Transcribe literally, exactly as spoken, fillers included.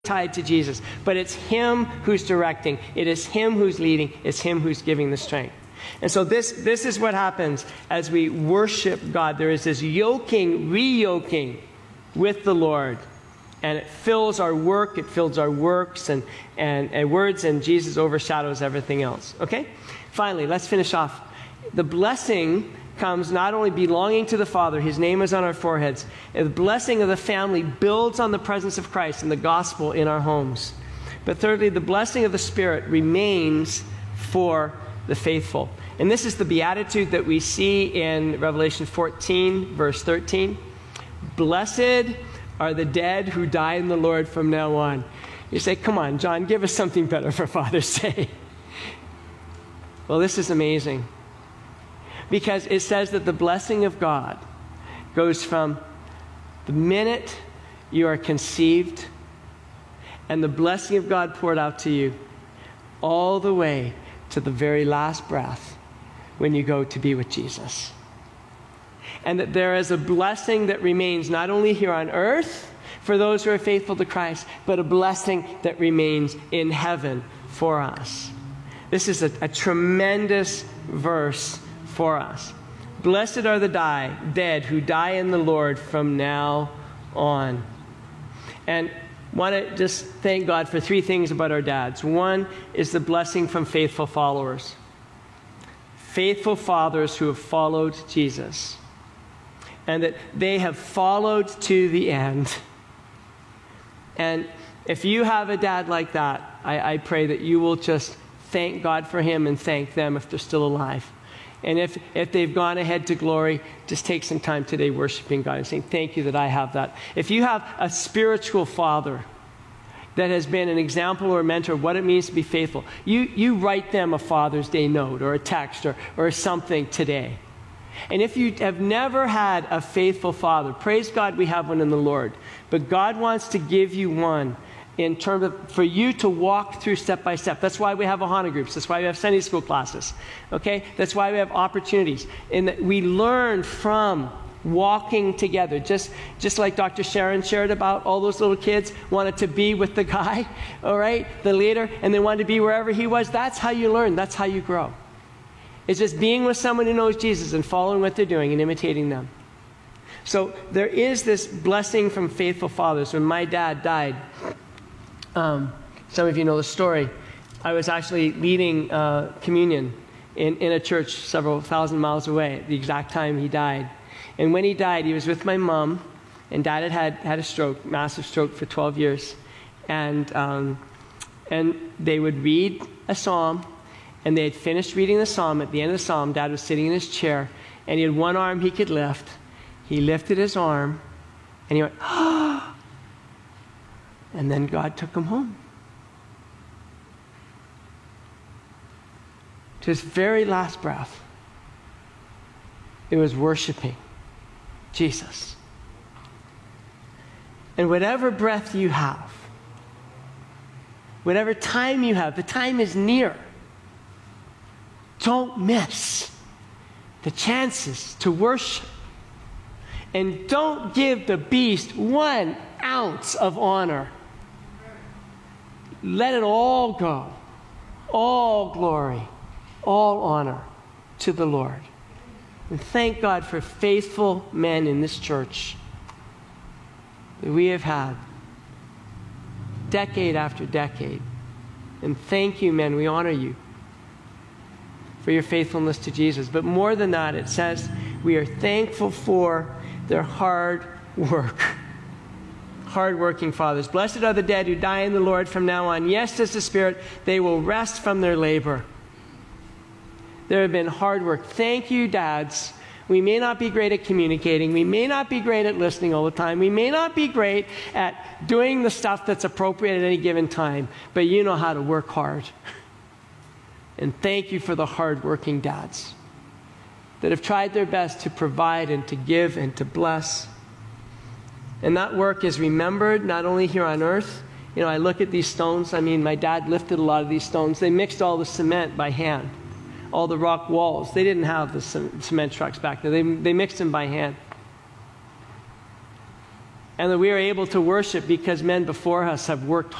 tied to Jesus, but it's him who's directing. It is him who's leading. It's him who's giving the strength. And so this, this is what happens as we worship God. There is this yoking, re-yoking with the Lord. And it fills our work, it fills our works and, and, and words, and Jesus overshadows everything else. Okay? Finally, let's finish off. The blessing comes not only belonging to the Father, his name is on our foreheads. The blessing of the family builds on the presence of Christ and the gospel in our homes. But thirdly, the blessing of the Spirit remains for the faithful. And this is the beatitude that we see in Revelation fourteen, verse thirteen. Blessed are the dead who die in the Lord from now on. You say, come on, John, give us something better for Father's Day. Well, this is amazing. Because it says that the blessing of God goes from the minute you are conceived and the blessing of God poured out to you all the way to the very last breath when you go to be with Jesus. And that there is a blessing that remains not only here on earth for those who are faithful to Christ, but a blessing that remains in heaven for us. This is a, a tremendous verse for us. Blessed are the die, dead who die in the Lord from now on. And want to just thank God for three things about our dads. One is the blessing from faithful followers. Faithful fathers who have followed Jesus. And that they have followed to the end. And if you have a dad like that, I, I pray that you will just thank God for him and thank them if they're still alive. And if, if they've gone ahead to glory, just take some time today worshiping God and saying, thank you that I have that. If you have a spiritual father that has been an example or a mentor of what it means to be faithful, you, you write them a Father's Day note or a text or, or something today. And if you have never had a faithful father, praise God we have one in the Lord. But God wants to give you one in terms of for you to walk through step by step. That's why we have Ohana groups. That's why we have Sunday school classes. Okay? That's why we have opportunities. And that we learn from walking together. Just, just like Doctor Sharon shared about all those little kids wanted to be with the guy, all right, the leader, and they wanted to be wherever he was. That's how you learn. That's how you grow. It's just being with someone who knows Jesus and following what they're doing and imitating them. So there is this blessing from faithful fathers. When my dad died, um, some of you know the story, I was actually leading uh, communion in, in a church several thousand miles away at the exact time he died. And when he died, he was with my mom, and Dad had had, had a stroke, massive stroke for twelve years. And, um, and they would read a psalm, and they had finished reading the psalm. At the end of the psalm, Dad was sitting in his chair, and he had one arm he could lift. He lifted his arm, and he went, ah! And then God took him home. To his very last breath, it was worshiping Jesus. And whatever breath you have, whatever time you have, the time is near. Don't miss the chances to worship. And don't give the beast one ounce of honor. Let it all go. All glory, all honor to the Lord. And thank God for faithful men in this church that we have had decade after decade. And thank you, men. We honor you for your faithfulness to Jesus. But more than that, it says we are thankful for their hard work. Hard-working fathers. Blessed are the dead who die in the Lord from now on. Yes, says the Spirit, they will rest from their labor. There have been hard work. Thank you, dads. We may not be great at communicating. We may not be great at listening all the time. We may not be great at doing the stuff that's appropriate at any given time. But you know how to work hard. And thank you for the hard-working dads that have tried their best to provide and to give and to bless. And that work is remembered not only here on earth. You know, I look at these stones. I mean, my dad lifted a lot of these stones. They mixed all the cement by hand, all the rock walls. They didn't have the cement trucks back then. They, they mixed them by hand. and that we are able to worship because men before us have worked